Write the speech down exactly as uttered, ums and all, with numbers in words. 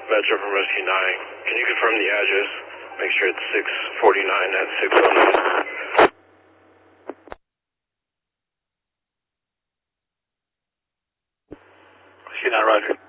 Metro from Rescue nine. Can you confirm the address? Make sure it's six forty-nine at six oh nine. Rescue nine, roger.